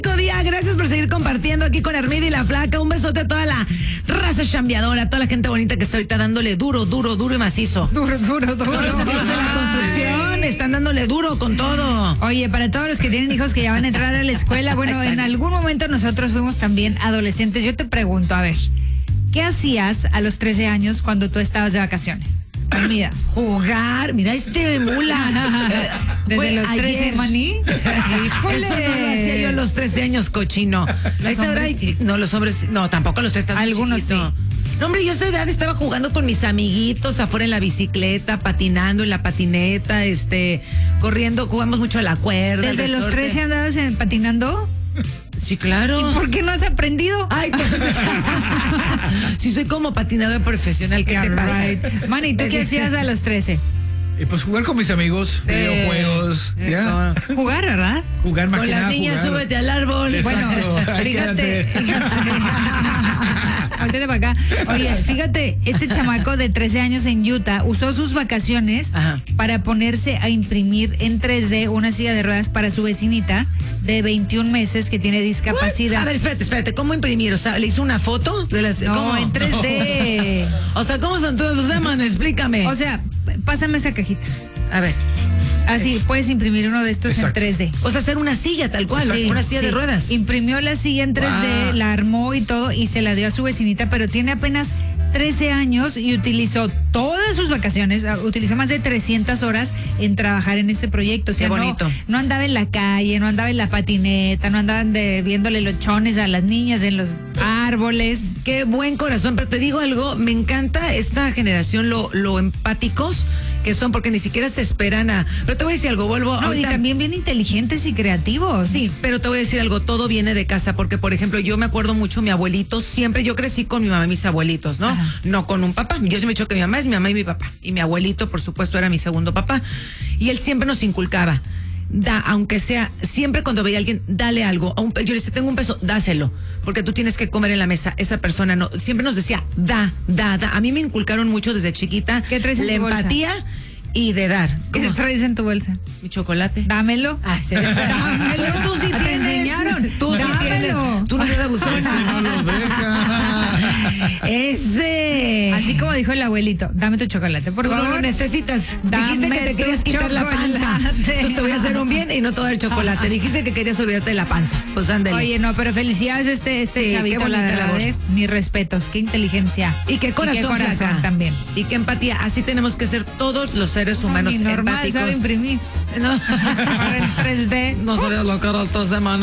Día, gracias por seguir compartiendo aquí con Armida y la Flaca. Un besote a toda la raza chambeadora, a toda la gente bonita que está ahorita dándole duro y macizo. Duro. Todos los amigos de la construcción están dándole duro con todo. Oye, para todos los que tienen hijos que ya van a entrar a la escuela, bueno, en algún momento nosotros fuimos también adolescentes. Yo te pregunto, a ver, ¿qué hacías a los 13 años cuando tú estabas de vacaciones? Mira. Jugar, mira mula. Desde los 13, maní. Híjole. Eso no lo hacía yo a los 13 años, cochino. Los hombres sí. No, los hombres, no, tampoco a los 13. Algunos chiquito. Sí. No, hombre, yo a esa edad estaba jugando con mis amiguitos afuera en la bicicleta, patinando en la patineta, corriendo, jugamos mucho a la cuerda. ¿Desde los 13 andabas patinando? Sí, claro. ¿Y por qué no has aprendido? Ay, si soy como patinador profesional, ¿qué te pasa? Manny, ¿tú qué hacías a los 13? Pues jugar con mis amigos, videojuegos, ¿ya? Jugar, ¿verdad? Jugar Con maquinada, las niñas, jugar. súbete al árbol. Exacto. Bueno, Ahí fíjate. quédate. Voltea para acá. Oye, fíjate, este chamaco de 13 años en Utah usó sus vacaciones para ponerse a imprimir en 3D una silla de ruedas para su vecinita de 21 meses que tiene discapacidad. A ver, espérate, ¿cómo imprimir? O sea, ¿le hizo una foto? No, ¿cómo? en 3D. O sea, ¿cómo son todos los demás? Explícame. O sea, pásame esa cajita. A ver. Así, puedes imprimir uno de estos Exacto. en 3D. O sea, hacer una silla tal cual, Sí, una silla sí. de ruedas. Imprimió la silla en 3D, Wow. la armó y todo y se la dio a su vecinita, pero tiene apenas 13 años y utilizó todas sus vacaciones, utilizó más de 300 horas en trabajar en este proyecto. O sea, Qué bonito. No andaba en la calle, no andaba en la patineta, no andaban viéndole los chones a las niñas en los árboles. Qué buen corazón, pero te digo algo, me encanta esta generación, lo empáticos que son, porque ni siquiera se esperan a... Pero te voy a decir algo, vuelvo No, ahorita. y también bien inteligentes y creativos. Sí, pero te voy a decir algo, todo viene de casa, porque por ejemplo, yo me acuerdo mucho, mi abuelito, siempre, yo crecí con mi mamá y mis abuelitos, ¿no? Ajá. No con un papá. Yo siempre he dicho que mi mamá es mi mamá y mi papá. Y mi abuelito, por supuesto, era mi segundo papá. Y él siempre nos inculcaba, aunque sea, siempre cuando veía a alguien, dale algo. Yo le decía, tengo un peso, dáselo, porque tú tienes que comer en la mesa. Esa persona no, siempre nos decía, da. A mí me inculcaron mucho desde chiquita ¿Qué traes en la tu bolsa? empatía y de dar. ¿Qué ¿Cómo? traes en tu bolsa? Mi chocolate. Dámelo. Ay, sí. Dámelo. Pero tú sí Te tienes. enseñaron. Tú sí Dámelo. tienes. Tú no seas Ese abusona. no lo deja. Ese. Así como dijo el abuelito, dame tu chocolate, por Tú favor. no lo necesitas. Dame Dijiste que te tu querías quitar la panza. chocolate. Entonces te voy a hacer un bien y no te voy a dar chocolate. Dijiste que querías subirte la panza. Pues ándale. Oye, no, pero felicidades este Sí, qué chavito, bonita la verdad, labor. Mis respetos, qué inteligencia. Y qué corazón, Flaca. también. Y qué empatía. Así tenemos que ser todos los seres humanos Ni normal, empáticos. sabe imprimir. No, Ahora en 3D. no sabía lo que era 2 semanas.